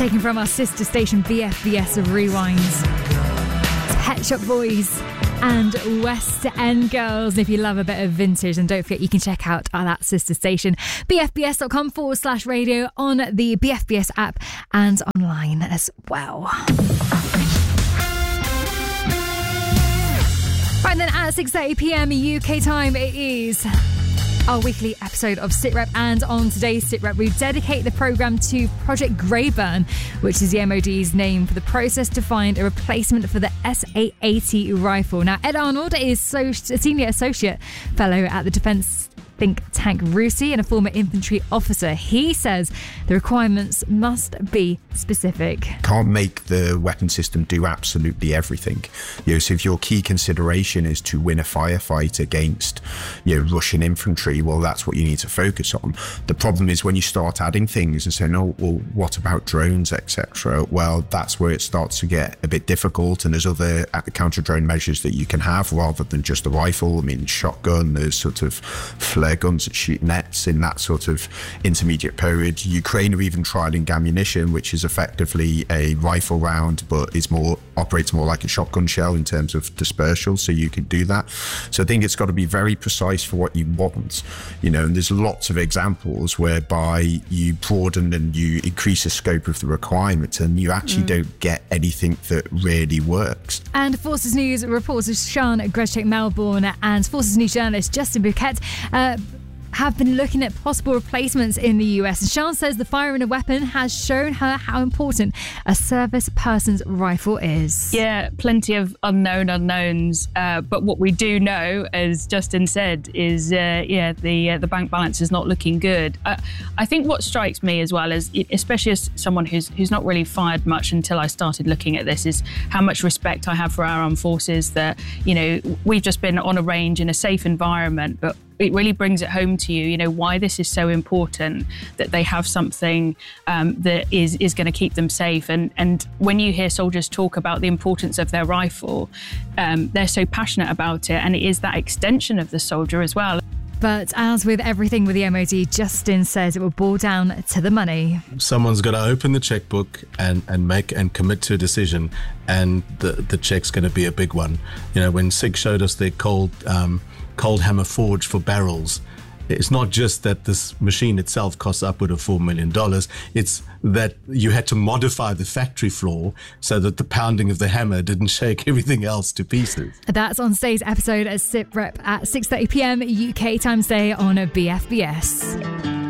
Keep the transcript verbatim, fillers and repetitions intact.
Taken from our sister station B F B S of Rewinds. Pet Shop Boys and West End Girls. If you love a bit of vintage, then don't forget you can check out our that sister station, bfbs.com forward slash radio on the B F B S app and online as well. Right then, at six thirty p.m. U K time, it is our weekly episode of SitRep, and on today's SitRep we dedicate the programme to Project Greyburn, which is the M O D's name for the process to find a replacement for the S A eighty rifle. Now, Ed Arnold is so, a Senior Associate Fellow at the Defence think tank RUSI and a former infantry officer. He says the requirements must be specific. Can't make the weapon system do absolutely everything. You know, so if your key consideration is to win a firefight against, you know, Russian infantry, well, that's what you need to focus on. The problem is when you start adding things and saying, oh, well, what about drones, et cetera? Well, that's where it starts to get a bit difficult, and there's other counter-drone measures that you can have rather than just a rifle. I mean, shotgun, there's sort of flare guns that shoot nets in that sort of intermediate period. Ukraine are even trialing ammunition, which is effectively a rifle round, but is more operates more like a shotgun shell in terms of dispersal, so you can do that. So I think it's got to be very precise for what you want, you know, and there's lots of examples whereby you broaden and you increase the scope of the requirements and you actually mm. don't get anything that really works. And Forces News reporter Sean Greshek Melbourne and Forces News journalist Justin Bouquet uh, have been looking at possible replacements in the U S. And Sean says the firing a weapon has shown her how important a service person's rifle is. Yeah, plenty of unknown unknowns. Uh, but what we do know, as Justin said, is uh, yeah, the uh, the bank balance is not looking good. Uh, I think what strikes me as well, is especially as someone who's who's not really fired much until I started looking at this, is how much respect I have for our armed forces. That, you know, we've just been on a range in a safe environment, but it really brings it home to you, you know, why this is so important, that they have something um, that is is going to keep them safe. And and when you hear soldiers talk about the importance of their rifle, um, they're so passionate about it, and it is that extension of the soldier as well. But as with everything with the M O D, Justin says it will boil down to the money. Someone's got to open the checkbook and, and make and commit to a decision, and the, the check's going to be a big one. You know, when SIG showed us their cold um, cold hammer forge for barrels, it's not just that this machine itself costs upward of four million dollars. It's that you had to modify the factory floor so that the pounding of the hammer didn't shake everything else to pieces. That's on today's episode of SitRep at six thirty p.m. U K time today on B F B S.